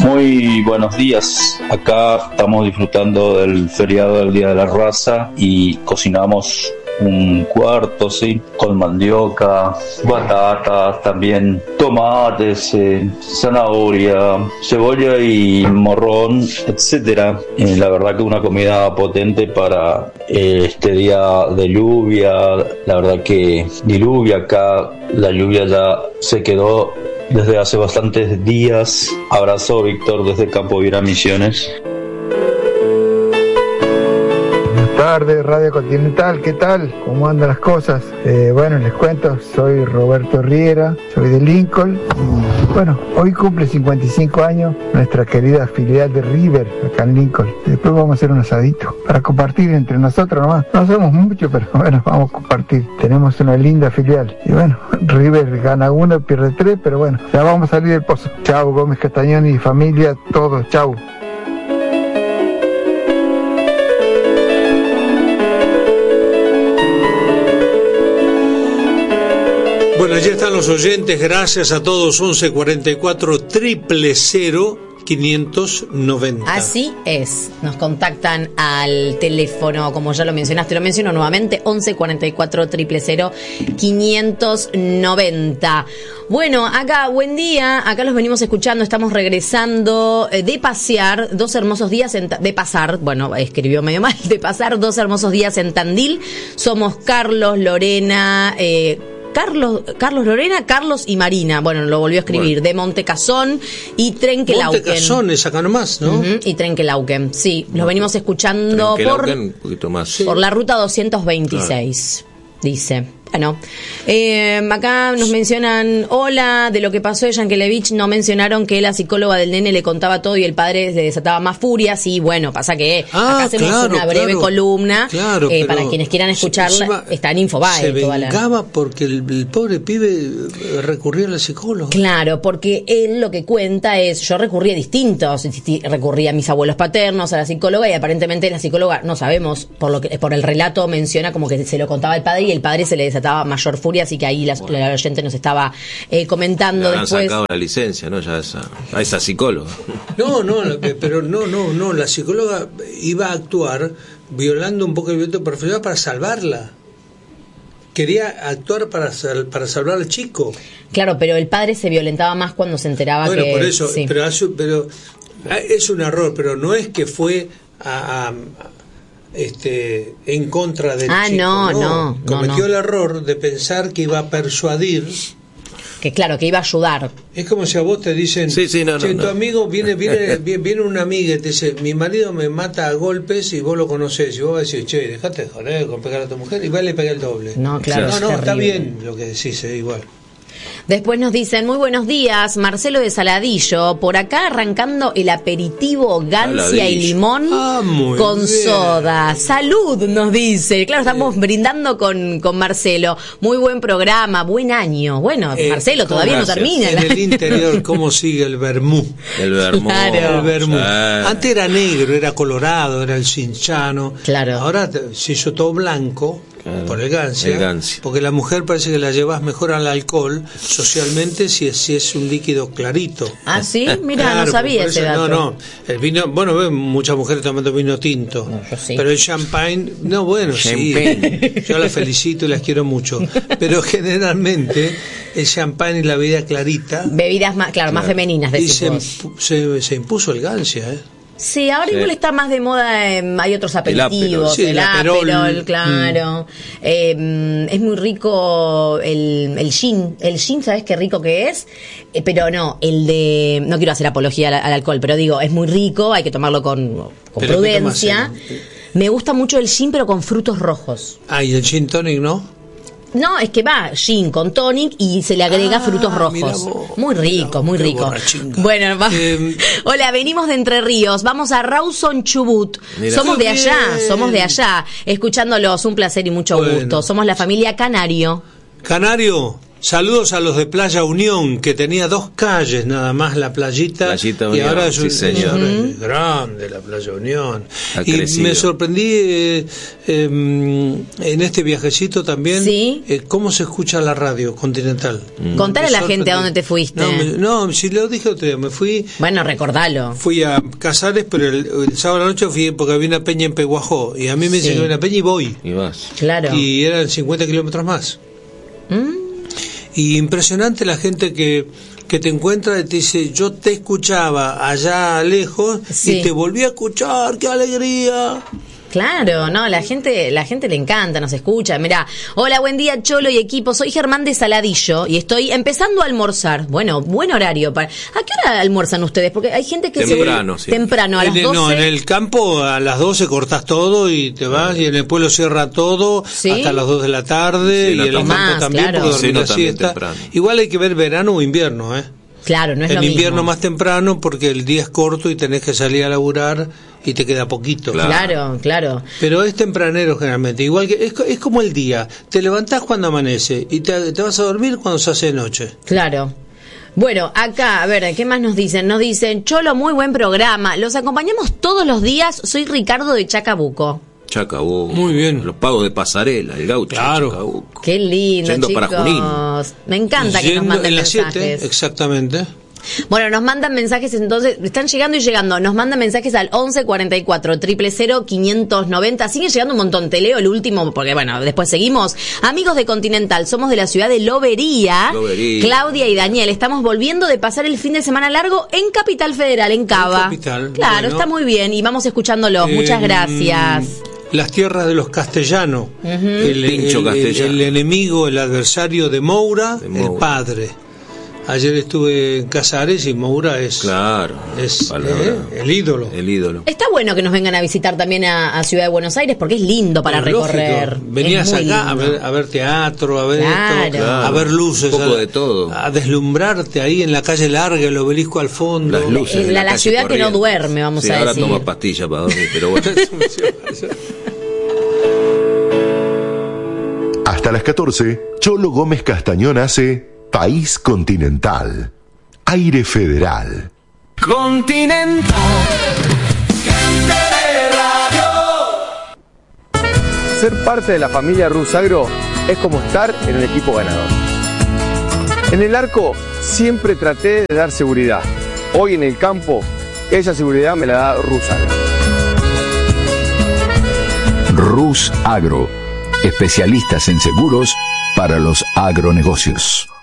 Muy buenos días. Acá estamos disfrutando del feriado del Día de la Raza y cocinamos un cuarto, sí, con mandioca, batatas, también tomates, zanahoria, cebolla y morrón, etcétera. La verdad que una comida potente para este día de lluvia. La verdad que diluvia acá, la lluvia ya se quedó desde hace bastantes días. Abrazo, Víctor, desde Campo Viera, Misiones. Buenas tardes, Radio Continental, ¿qué tal? ¿Cómo andan las cosas? Bueno, les cuento, soy Roberto Riera, soy de Lincoln. Y, bueno, hoy cumple 55 años nuestra querida filial de River, acá en Lincoln. Y después vamos a hacer un asadito para compartir entre nosotros nomás. No somos muchos, pero bueno, vamos a compartir. Tenemos una linda filial. Y bueno, River gana 1, pierde 3, pero bueno, ya vamos a salir del pozo. Chau, Gómez Castañón y familia, todos, chau. Bueno, ya están los oyentes, gracias a todos. 11 44 000 590. Así es, nos contactan al teléfono, como ya lo mencionaste, lo menciono nuevamente, 11 44 000 590. Bueno, acá, buen día, acá los venimos escuchando, estamos regresando de pasear 2 hermosos días de pasar, bueno, escribió medio mal, de pasar 2 hermosos días en Tandil. Somos Carlos, Lorena, Lorena, Carlos y Marina. Bueno, lo volvió a escribir. Bueno. De Montecazón y Trenquelauquen. Montecazón es acá nomás, ¿no? Y Trenquelauquen, sí. Los venimos escuchando un poquito más. Por la ruta 226, dice. Bueno, acá nos mencionan, hola, de lo que pasó de Yankelevich, no mencionaron que la psicóloga del nene le contaba todo y el padre le desataba más furia. Sí, bueno, pasa que acá hacemos una breve columna, para quienes quieran escucharla, está en Infobae. Se vengaba porque el pobre pibe recurría a la psicóloga. Claro, porque él lo que cuenta es, yo recurrí a distintos, recurrí a mis abuelos paternos, a la psicóloga, y aparentemente la psicóloga, no sabemos, por el relato menciona como que se lo contaba el padre y el padre se le desataba mayor furia, así que ahí la oyente nos estaba comentando le después. Sacado la licencia, ¿no? Ya a esa psicóloga. Pero no, la psicóloga iba a actuar violando un poco el derecho profesional para salvarla. Quería actuar para salvar al chico. Claro, pero el padre se violentaba más cuando se enteraba que... Bueno, por eso, sí. pero es un error, pero no es que fue en contra del chico. No. Cometió el error de pensar que iba a persuadir, que claro, que iba a ayudar. Es como si a vos te dicen, tu amigo viene una amiga y te dice, mi marido me mata a golpes, y vos lo conocés, y vos vas a decir, che, dejate de joder con pegar a tu mujer, y va y le pega el doble. No, claro, está bien lo que decís, igual. Después nos dicen, muy buenos días, Marcelo de Saladillo, por acá arrancando el aperitivo gancia y limón con bien. Soda. Salud, nos dice. Claro, estamos brindando con Marcelo. Muy buen programa, buen año. Bueno, Marcelo, todavía no termina. En el interior, ¿cómo sigue el vermú? El vermú. Claro. El vermú. Antes era negro, era colorado, era el cinchano. Claro. Ahora se hizo todo blanco. Claro, por el gancia, porque la mujer parece que la llevas mejor al alcohol socialmente si es un líquido clarito. Ah, sí, mira, claro, no sabía ese dato. No, el vino, bueno, ven muchas mujeres tomando vino tinto, yo sí. Pero el champagne, sí, yo las felicito y las quiero mucho, pero generalmente el champagne y la bebida clarita, bebidas más, más femeninas, y se impuso el gancia, Sí, ahora igual está más de moda, hay otros aperitivos, el Aperol, claro. Es muy rico el gin. El gin, ¿sabes qué rico que es? Pero no quiero hacer apología al alcohol, pero digo, es muy rico, hay que tomarlo con prudencia. Me gusta mucho el gin, pero con frutos rojos. ¿Y el gin tonic no? No, es que va gin con tonic y se le agrega frutos rojos. Muy rico, muy rico. Bueno, hola, venimos de Entre Ríos, vamos a Rawson, Chubut. Somos de allá, escuchándolos, un placer y mucho gusto. Somos la familia Canario. ¿Canario? Saludos a los de Playa Unión, que tenía 2 calles nada más, la playita y Unión, ahora es grande la Playa Unión. Y me sorprendí en este viajecito también, cómo se escucha la radio Continental. Contale a la gente a dónde te fuiste. No, si lo dije otro día, me fui. Bueno, recordalo. Fui a Casares, pero el sábado a la noche fui porque había una peña en Peguajó, y a mí me dicen que había una peña y voy. Y vas. Claro. Y eran 50 kilómetros más. Y impresionante la gente que te encuentra y te dice, yo te escuchaba allá lejos y te volví a escuchar, qué alegría. Claro, no, la gente le encanta, nos escucha. Mirá, hola, buen día, Cholo y equipo. Soy Germán de Saladillo y estoy empezando a almorzar. Bueno, buen horario. ¿A qué hora almuerzan ustedes? Porque hay gente que temprano, temprano, a las 12. No, en el campo a las 12 cortás todo y te vas, y en el pueblo cierra todo hasta las 2 de la tarde, y en el campo también, porque dormir la siesta. Igual hay que ver verano o invierno, Claro, no es lo mismo. En invierno más temprano porque el día es corto y tenés que salir a laburar y te queda poquito. Claro. Pero es tempranero generalmente, igual que es como el día. Te levantás cuando amanece y te vas a dormir cuando se hace de noche. Claro. Bueno, acá, a ver, ¿qué más nos dicen? Nos dicen, Cholo, muy buen programa. Los acompañamos todos los días. Soy Ricardo de Chacabuco. Chacabuco. Muy bien. Los pagos de pasarela, el gaucho. Claro. Chacabuco. Qué lindo, yendo chicos. Para Junín. Me encanta que nos manden mensajes. 7, exactamente. Bueno, nos mandan mensajes, entonces, están llegando y llegando. Nos mandan mensajes al 11 44 000 590. Siguen llegando un montón. Te leo el último, porque bueno, después seguimos. Amigos de Continental, somos de la ciudad de Lobería. Claudia y Daniel, estamos volviendo de pasar el fin de semana largo en Capital Federal, en Cava. Claro, bueno, está muy bien y vamos escuchándolos. Muchas gracias. Las tierras de los castellanos. El pincho castellano. El enemigo, el adversario de Moura, el padre. Ayer estuve en Casares y Moura es el ídolo. Está bueno que nos vengan a visitar también a Ciudad de Buenos Aires porque es lindo para recorrer. Lógico. Venías acá a ver teatro, a ver esto, a ver luces, un poco de todo, a deslumbrarte ahí en la calle larga, el obelisco al fondo. Las luces en la ciudad que no duerme, vamos a decir. Ahora toma pastillas para dormir, pero bueno. Hasta las 14, Cholo Gómez Castañón hace País Continental, Aire Federal. Continental. Ser parte de la familia Rusagro es como estar en un equipo ganador. En el arco siempre traté de dar seguridad. Hoy en el campo, esa seguridad me la da Rusagro. Rusagro, especialistas en seguros para los agronegocios.